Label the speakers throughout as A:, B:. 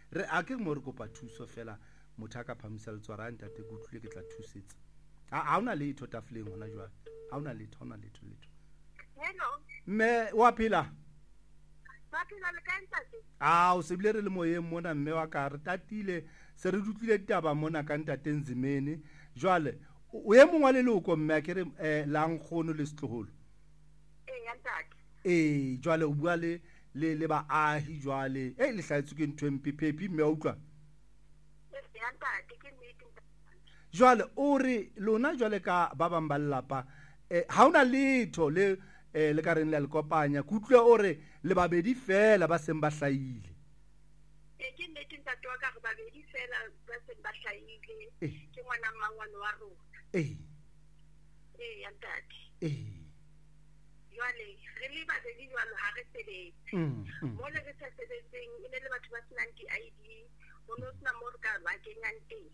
A: re a ke mo re kopa thuso fela motho a ka phamisa letsoa ra ntate ke utlwile ke tla thusetsa a ona letho tafoleng hona jwale a ona letho
B: hello
A: mme wa phela
B: ba phela le kae ntate
A: o se bile re le moyeng mona mme wa ka re tatile se re dutlile ditaba mona ka ntate Nzimeni jwale o ye mongwe leloko mme a kere la nkgono le setlogolo jwale o bua le baahi jwale le hlaetswe ke ntho empe phepi mme a utlwa jwale o re lona jwale ka ba bang ba lelapa ha ona letho le ka reng le le kopanya ke utlwe o re le babedi fela ba seng ba hlaile
B: ke nnete ntate wa ka re babedi fela ba seng ba hlaile ke ngwana mmangwane wa rona ya ntate jwale re le babedi jwalo ha re sebetse mo le re sa sebetseng e ne le batho ba senang di-ID mo no sena mo re ka ba kenyang teng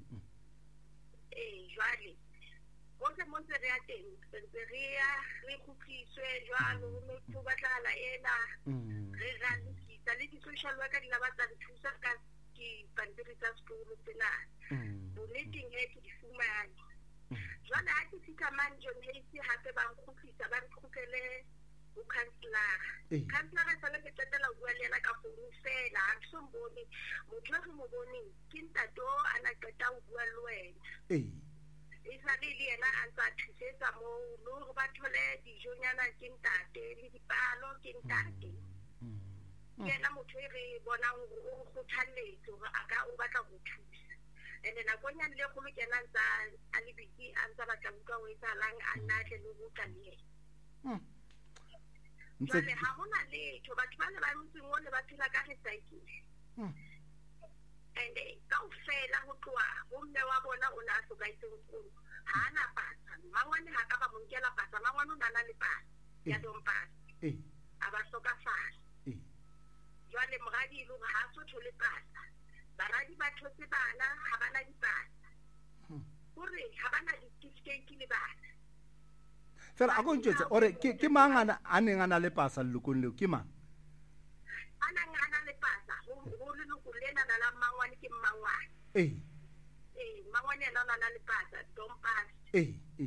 B: jwale bohle mo ntse re ya teng ntse re ya re kgutliswe jwalo ho no batlahala ena re ra lokisa le di-social worker di la batla re thusa ka dipampiri tsa sekolo tsena bonneteng ke di fumane jwale ha ke fihla man John Hayes hape ba nkgutlisa ba re kgutlele ho councillor sa le ke qetela ho bua le yena ka founu fela ha ke so mbone motho a re mo boneng ke ntato ana qeta ho bua le wena le yena a ntse a thusetsa moo le hore ba thole dijonyana ke ntate le dipalo ke ntate yena motho e re bonang hore o kgothalletse hore a ka o batla ho thusa ene nakonyane le kgolo ke yena ntse a le busy a ntse a batla utlwa ho etsahalang a natle le ho tla le yena jwale ha hona letho batho ba le ba motseng o le ba phela ka recycle and kaofela ho tloha ho mme wa bona o ne a hlokaetse nkgono ha ana pasa mangwane ha ka ba mo nkela pasa mangwane o na na le pasa ya dompasa a ba hlokafala jwale moradi le hore ha so thole pasa baradi ba thotse bana ha ba na dipasa hore ha ba na di-certificate le bana
A: fela a go ntjwetsa ore ke mang a neng a na le pasa lelokong leo ke mang
B: a na le pasa ho leloko lena la mangwane ke mmangwane mangwane yena o na le pasa dompasa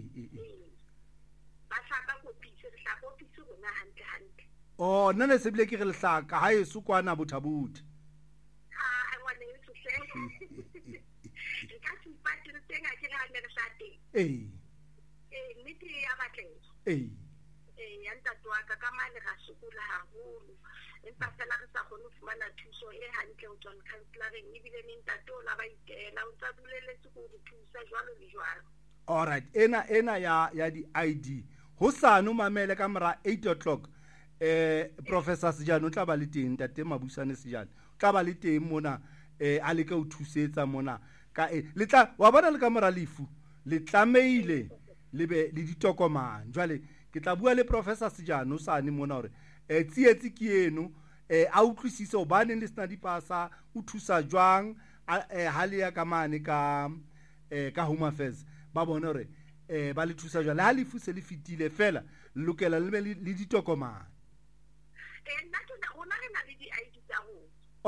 B: ba hlaka kopise re hlaka kopise rona hantle
A: nna ne se bile ke re lehlaka ha e sukwana bothabuthi
B: ngwane e tsohle e ka tsipatse re teng a ke ra ne re sa teng nnete ya batleha ya ntate wa ka mane ga sokola haholo empa fela re sa kgone ho fumana thuso e hantle ho tswa counseloreng ebile ne ntate o la ba itela o tsa duleletse go re thusa jwalo le jwalo
A: alright ena ya di-ID hosane o mamele ka mora 8 o'clock Professor Sejane o tla ba le teng ntate Mabusane Sejane o tla ba le teng mona a leka ho thusetsa mona ka wa bona le ka mora lefu le tlameile le be le ditokomane jwale ke tla bua le Professor Sejane o sane mona hore tsietsi ke eno a utlwisise o bane le sena dipasa o thusa jwang ha le ya ka mane ka Home Affairs ba bona hore ba le thusa jwang le ha lefu se le fitile fela lokela le be le ditokomane
B: nna rona re na le di-ID tsa rona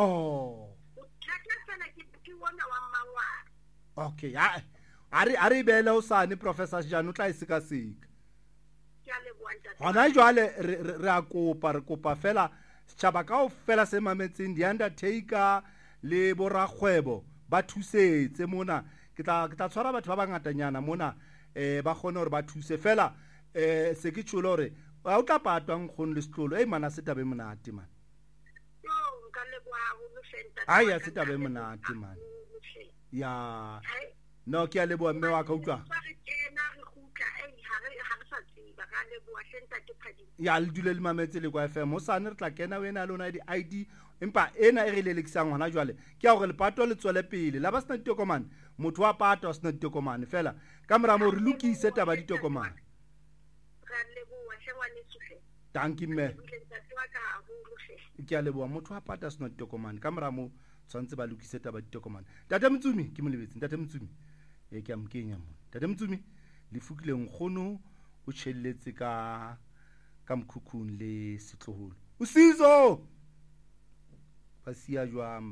B: fela ke wona wa mmangwane
A: okay a re beele o sane Professor Sejane o tla e sekaseka gona jwale re a kopa fela setšhaba kao fela se mametseng di-undertaker le borakgwebo ba thusetse mona ke tla tshwara batho ba bangatanyana mona ba kgone hore ba thuse fela se ke tsholo hore o tla patwa nkgono le setlolo mana se tabe monate man a se tabe monate man ya no ke a leboa mme wa ka utlwa ya le dule le mametse le kwa FM hosane re tla kena wena lona di-ID empa ena e re lelekisang hona jwale ke ya gore lepato le tswele pele la ba sena ditokomane motho wa pato a sena ditokomane fela ka mora mo re lokise taba ditokomane tanki mme ke a leboa motho wa pato a sena ditokomane ka mora mo tshwantse ba lokise taba ditokomane tate Motsumi ke mo lebetse tate Motsumi ke a mkenya mo tate Motsumi le fukile nkgono o tshelletse ka mkhukhung le setloholo o sizo ba sia jwang